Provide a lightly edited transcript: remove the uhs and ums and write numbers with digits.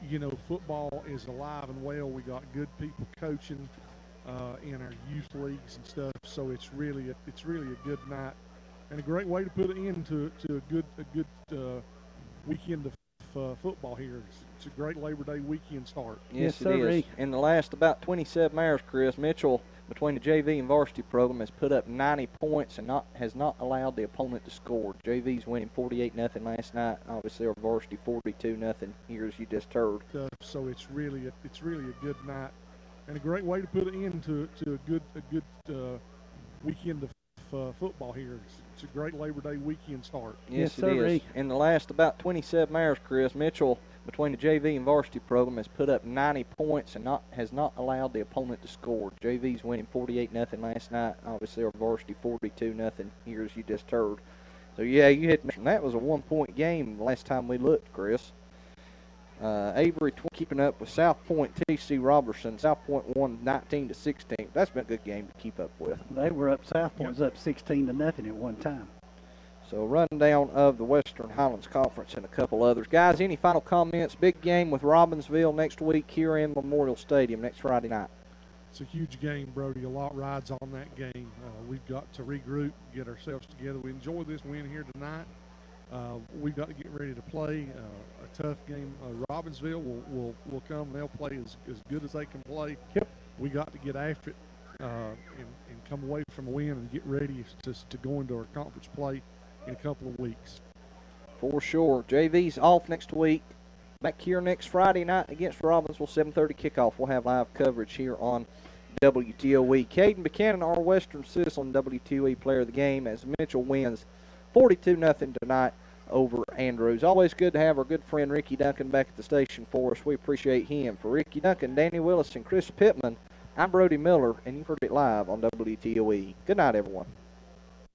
you know, football is alive and well. We got good people coaching in our youth leagues and stuff. So it's really a good night and a great way to put an end to a good weekend of football here. It's a great Labor Day weekend start. Yes, it is. In the last about 27 hours, Chris, Mitchell, between the JV and varsity program, has put up 90 points and has not allowed the opponent to score. JV's winning 48-0 last night. Obviously, our varsity 42-0 here, as you just heard. So it's really a good night and a great way to put an end to a good weekend of football here. It's a great Labor Day weekend start. Yes, it is. In the last about 27 hours, Chris, Mitchell, between the JV and varsity program, has put up 90 points and has not allowed the opponent to score. JV's winning 48-0 last night. Obviously, our varsity 42-0 here, as you just heard. So, yeah, you hit mention that was a one-point game the last time we looked, Chris. Avery keeping up with South Point T.C. Robertson. South Point won 19-16. That's been a good game to keep up with. They were up. South Point was up 16-0 at one time. So rundown of the Western Highlands Conference and a couple others. Guys, any final comments? Big game with Robbinsville next week here in Memorial Stadium next Friday night. It's a huge game, Brody. A lot rides on that game. We've got to regroup, get ourselves together. We enjoy this win here tonight. We've got to get ready to play a tough game. Robbinsville will come and they'll play as good as they can play. Yep. We got to get after it and come away from a win and get ready to go into our conference play in a couple of weeks. For sure. JV's off next week. Back here next Friday night against Robbinsville, 7:30 kickoff. We'll have live coverage here on WTOE. Caden Buchanan, our Western Citizen WTOE player of the game, as Mitchell wins 42-0 tonight over Andrews. Always good to have our good friend Ricky Duncan back at the station for us. We appreciate him. For Ricky Duncan, Danny Willis, and Chris Pittman, I'm Brody Miller, and you've heard it live on WTOE. Good night, everyone.